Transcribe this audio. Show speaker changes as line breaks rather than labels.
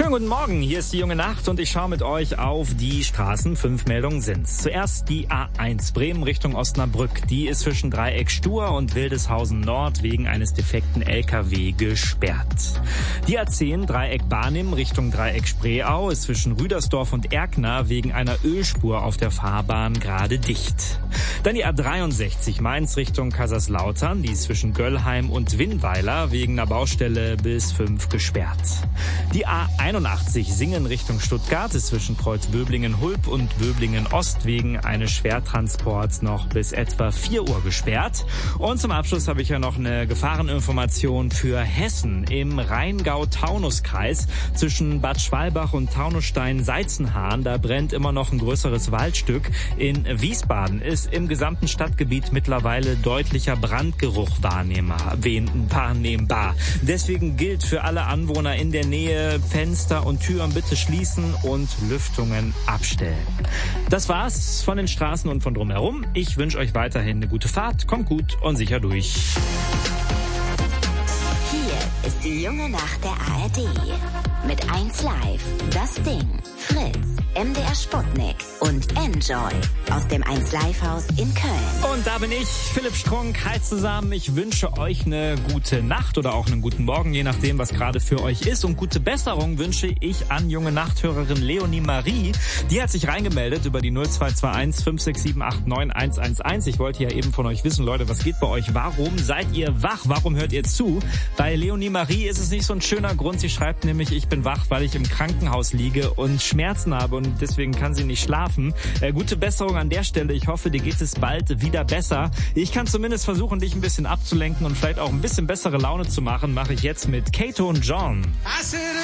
Schönen guten Morgen, hier ist die junge Nacht und ich schaue mit euch auf die Straßen. 5 Meldungen sind's. Zuerst die A1 Bremen Richtung Osnabrück. Die ist zwischen Dreieck Stur und Wildeshausen Nord wegen eines defekten LKW gesperrt. Die A10 Dreieck Barnim Richtung Dreieck Spreeau ist zwischen Rüdersdorf und Erkner wegen einer Ölspur auf der Fahrbahn gerade dicht. Dann die A63 Mainz Richtung Kaiserslautern. Die ist zwischen Göllheim und Winnweiler wegen einer Baustelle bis 5 gesperrt. Die A81 Singen Richtung Stuttgart ist zwischen Kreuzböblingen-Hulb und Böblingen-Ost wegen eines Schwertransports noch bis etwa 4 Uhr gesperrt. Und zum Abschluss habe ich ja noch eine Gefahreninformation für Hessen im Rheingau-Taunus-Kreis zwischen Bad Schwalbach und Taunusstein-Seizenhahn. Da brennt immer noch ein größeres Waldstück. In Wiesbaden ist im gesamten Stadtgebiet mittlerweile deutlicher Brandgeruch wahrnehmbar. Deswegen gilt für alle Anwohner in der Nähe: Fenster und Türen bitte schließen und Lüftungen abstellen. Das war's von den Straßen und von drumherum. Ich wünsche euch weiterhin eine gute Fahrt. Kommt gut und sicher durch.
Hier ist die junge Nacht der ARD. Mit 1 Live, Das Ding, Fritz, MDR Sputnik und Enjoy aus dem 1 Live Haus in Köln.
Und da bin ich, Philipp Strunk. Hi zusammen. Ich wünsche euch eine gute Nacht oder auch einen guten Morgen, je nachdem, was gerade für euch ist. Und gute Besserung wünsche ich an junge Nachthörerin Leonie Marie. Die hat sich reingemeldet über die 0221 567 89 111. Ich wollte ja eben von euch wissen, Leute, was geht bei euch? Warum seid ihr wach? Warum hört ihr zu? Bei Leonie Marie ist es nicht so ein schöner Grund. Sie schreibt nämlich, ich bin wach, weil ich im Krankenhaus liege und Schmerzen habe und deswegen kann sie nicht schlafen. Gute Besserung an der Stelle. Ich hoffe, dir geht es bald wieder besser. Ich kann zumindest versuchen, dich ein bisschen abzulenken und vielleicht auch ein bisschen bessere Laune zu machen. Mache ich jetzt mit Kato und John.